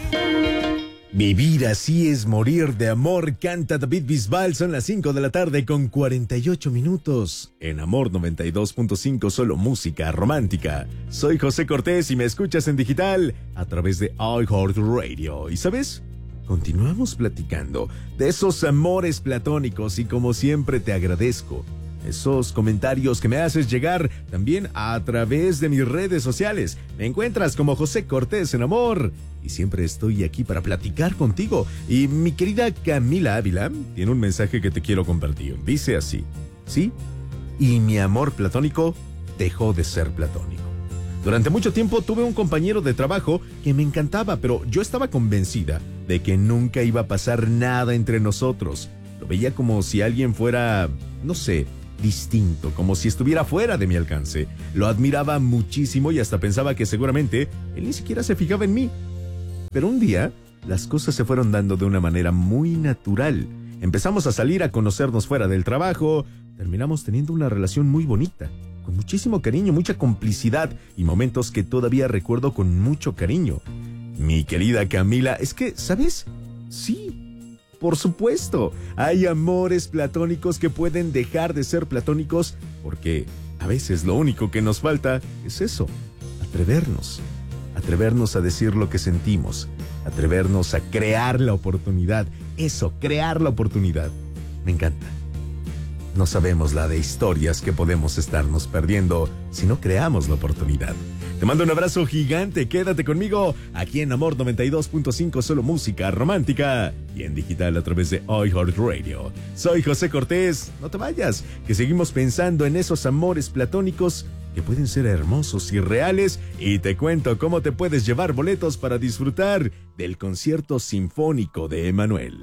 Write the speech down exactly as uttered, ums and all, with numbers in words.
Vivir así es morir de amor, canta David Bisbal. Son las cinco de la tarde con cuarenta y ocho minutos. En Amor noventa y dos punto cinco, solo música romántica. Soy José Cortés y me escuchas en digital a través de iHeartRadio. ¿Y sabes? Continuamos platicando de esos amores platónicos y como siempre te agradezco esos comentarios que me haces llegar también a través de mis redes sociales. Me encuentras como José Cortés en Amor y siempre estoy aquí para platicar contigo. Y mi querida Camila Ávila tiene un mensaje que te quiero compartir. Dice así: ¿sí? Y mi amor platónico dejó de ser platónico. Durante mucho tiempo tuve un compañero de trabajo que me encantaba, pero yo estaba convencida de que nunca iba a pasar nada entre nosotros. Lo veía como si alguien fuera, no sé, distinto, como si estuviera fuera de mi alcance. Lo admiraba muchísimo y hasta pensaba que seguramente él ni siquiera se fijaba en mí. Pero un día, las cosas se fueron dando de una manera muy natural. Empezamos a salir a conocernos fuera del trabajo, terminamos teniendo una relación muy bonita, con muchísimo cariño, mucha complicidad y momentos que todavía recuerdo con mucho cariño. Mi querida Camila, es que, ¿sabes? Sí. Por supuesto, hay amores platónicos que pueden dejar de ser platónicos porque a veces lo único que nos falta es eso, atrevernos, atrevernos a decir lo que sentimos, atrevernos a crear la oportunidad, eso, crear la oportunidad. Me encanta. No sabemos la de historias que podemos estarnos perdiendo si no creamos la oportunidad. Te mando un abrazo gigante, quédate conmigo aquí en Amor noventa y dos punto cinco, solo música romántica y en digital a través de iHeartRadio. Soy José Cortés, no te vayas, que seguimos pensando en esos amores platónicos que pueden ser hermosos y reales y te cuento cómo te puedes llevar boletos para disfrutar del concierto sinfónico de Emanuel.